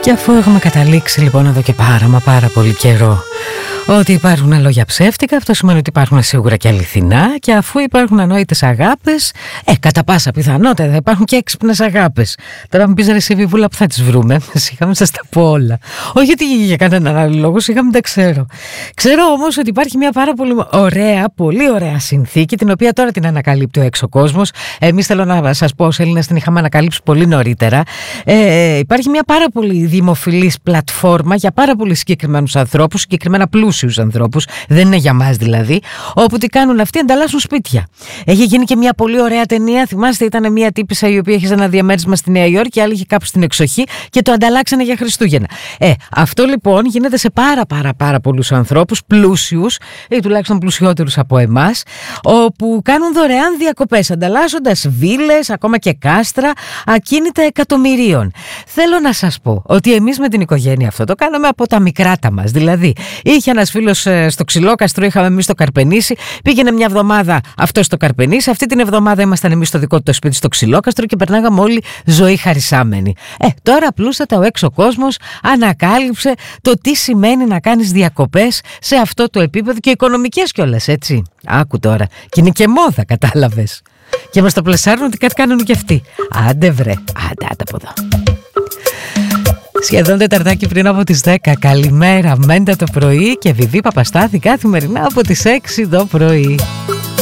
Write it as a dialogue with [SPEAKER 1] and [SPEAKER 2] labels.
[SPEAKER 1] Και αφού έχουμε καταλήξει λοιπόν εδώ και πάρα πολύ καιρό ότι υπάρχουν λόγια ψεύτικα, αυτό σημαίνει ότι υπάρχουν σίγουρα και αληθινά, και αφού υπάρχουν ανόητες αγάπες, κατά πάσα πιθανότητα θα υπάρχουν και έξυπνες αγάπες. Τώρα μου πεις ρε εσύ Βιβούλα, που θα τις βρούμε? Σιγά μην σας τα πω όλα. Όχι ότι για κανέναν άλλο λόγο, σιγά μην τα ξέρω. Ξέρω όμως ότι υπάρχει μια πάρα πολύ ωραία συνθήκη, την οποία τώρα την ανακαλύπτει ο έξω κόσμος. Εμείς, θέλω να σας πω, ως Έλληνες την είχαμε ανακαλύψει πολύ νωρίτερα. Υπάρχει μια πάρα πολύ δημοφιλής πλατφόρμα για πάρα πολύ συγκεκριμένους ανθρώπους, συγκεκριμένα πλούσιους ανθρώπους, δεν είναι για μας δηλαδή, όπου τι κάνουν αυτοί? Ανταλλάσσουν σπίτια. Έχει γίνει και μια πολύ ωραία ταινία, θυμάστε, ήταν μια τύπισσα η οποία είχε ένα διαμέρισμα στη Νέα Υόρκη, άλλη είχε κάπου στην εξοχή και το ανταλλάξανε για Χριστούγεννα. Αυτό λοιπόν γίνεται σε πάρα πολλούς ανθρώπους, πλούσιους ή τουλάχιστον πλουσιότερους από εμάς, όπου κάνουν δωρεάν διακοπές, ανταλλάσσοντας βίλες, ακόμα και κάστρα, ακίνητα εκατομμυρίων. Θέλω να σας πω ότι εμείς με την οικογένεια αυτό το κάναμε από τα μικράτα μας. Δηλαδή, είχε ένας φίλος στο Ξυλόκαστρο, είχαμε εμείς στο Καρπενήσι, πήγαινε μια εβδομάδα αυτό στο Καρπενήσι, αυτή την εβδομάδα ήμασταν εμείς στο δικό του το σπίτι στο Ξυλόκαστρο και περνάγαμε όλοι ζωή χαρισάμενη. Τώρα απλούστατα ο έξω κόσμος ανακάλυψε το τι σημαίνει να κάνεις διακοπές σε αυτό το επίπεδο, και οικονομικές κιόλας, έτσι. Άκου τώρα, και είναι και μόδα, κατάλαβες. Και μας το πλεσάρουν ότι κάτι κάνουν κι αυτοί. Άντε βρε, άντε από εδώ. Σχεδόν τεταρτάκι πριν από τις 10. Καλημέρα, Μέντα το πρωί και Βιβί Παπαστάθη καθημερινά από τις 6 το πρωί.